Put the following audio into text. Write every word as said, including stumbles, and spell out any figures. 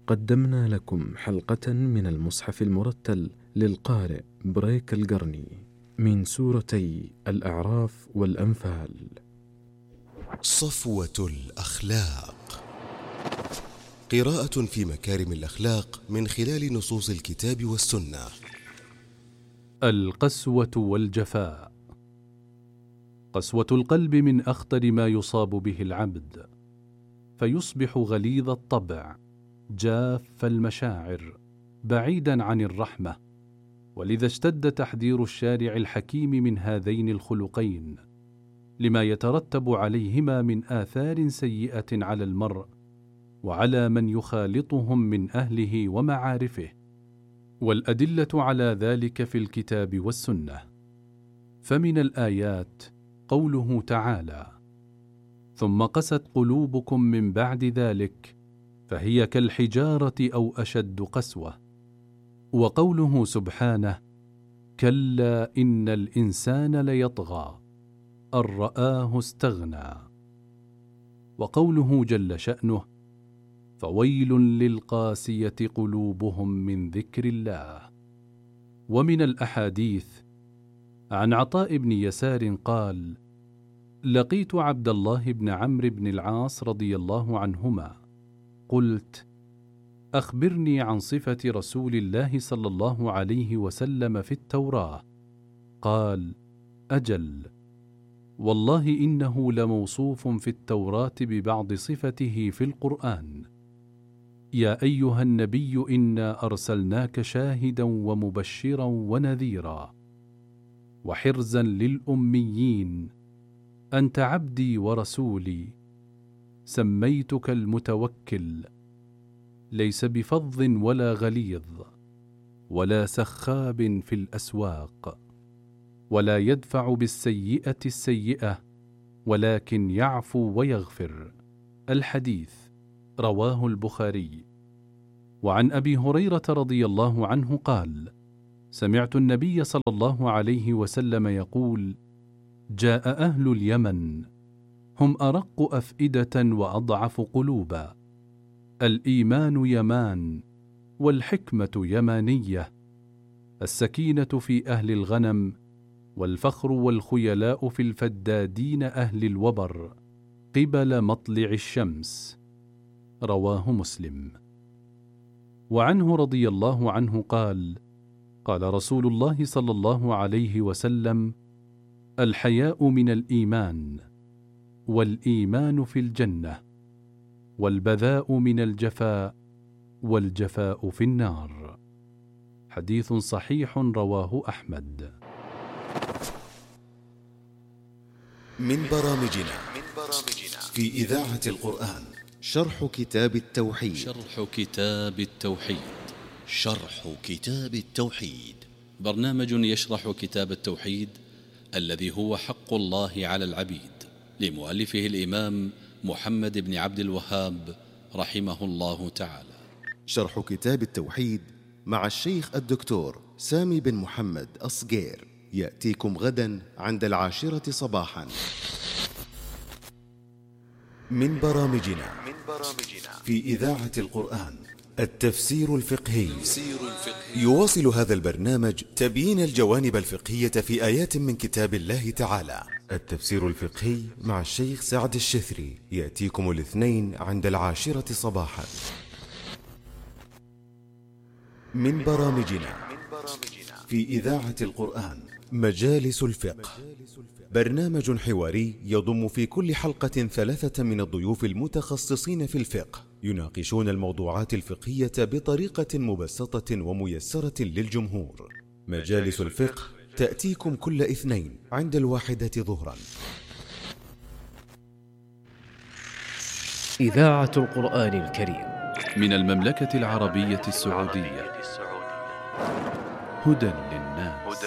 قدمنا لكم حلقة من المصحف المرتل للقارئ بريك القرني من سورتي الأعراف والأنفال. صفوة الأخلاق، قراءة في مكارم الأخلاق من خلال نصوص الكتاب والسنة. القسوة والجفاء. قسوة القلب من أخطر ما يصاب به العبد، فيصبح غليظ الطبع جاف المشاعر بعيدا عن الرحمة، ولذا اشتد تحذير الشارع الحكيم من هذين الخلقين لما يترتب عليهما من آثار سيئة على المرء وعلى من يخالطهم من أهله ومعارفه، والأدلة على ذلك في الكتاب والسنة. فمن الآيات قوله تعالى: ثم قست قلوبكم من بعد ذلك فهي كالحجارة أو أشد قسوة، وقوله سبحانه: كلا إن الإنسان ليطغى أن رآه استغنى، وقوله جل شأنه: فويل للقاسية قلوبهم من ذكر الله. ومن الأحاديث عن عطاء بن يسار قال: لقيت عبد الله بن عمرو بن العاص رضي الله عنهما، قلت: أخبرني عن صفة رسول الله صلى الله عليه وسلم في التوراة. قال: أجل، والله إنه لموصوف في التوراة ببعض صفته في القرآن: يا أيها النبي إنا أرسلناك شاهدا ومبشرا ونذيرا وحرزا للأميين، أنت عبدي ورسولي، سميتك المتوكل، ليس بفظ ولا غليظ ولا سخاب في الأسواق، ولا يدفع بالسيئة السيئة ولكن يعفو ويغفر. الحديث رواه البخاري. وعن أبي هريرة رضي الله عنه قال: سمعت النبي صلى الله عليه وسلم يقول: جاء أهل اليمن هم أرق أفئدة وأضعف قلوبا، الإيمان يمان والحكمة يمانية، السكينة في أهل الغنم، والفخر والخيلاء في الفدادين أهل الوبر قبل مطلع الشمس. رواه مسلم. وعنه رضي الله عنه قال: قال رسول الله صلى الله عليه وسلم: الحياء من الإيمان، والإيمان في الجنة، والبذاء من الجفاء، والجفاء في النار. حديث صحيح رواه أحمد. من برامجنا في إذاعة القرآن شرح كتاب التوحيد. شرح كتاب التوحيد شرح كتاب التوحيد برنامج يشرح كتاب التوحيد الذي هو حق الله على العبيد، لمؤلفه الإمام محمد بن عبد الوهاب رحمه الله تعالى. شرح كتاب التوحيد مع الشيخ الدكتور سامي بن محمد أصغير يأتيكم غدا عند العاشرة صباحا. من برامجنا في إذاعة القرآن التفسير الفقهي. يواصل هذا البرنامج تبيين الجوانب الفقهية في آيات من كتاب الله تعالى. التفسير الفقهي مع الشيخ سعد الشثري يأتيكم الاثنين عند العاشرة صباحا. من برامجنا في إذاعة القرآن مجالس الفقه، برنامج حواري يضم في كل حلقة ثلاثة من الضيوف المتخصصين في الفقه، يناقشون الموضوعات الفقهية بطريقة مبسطة وميسرة للجمهور. مجالس الفقه تأتيكم كل اثنين عند الواحدة ظهرا. إذاعة القرآن الكريم من المملكة العربية السعودية، هدى للناس.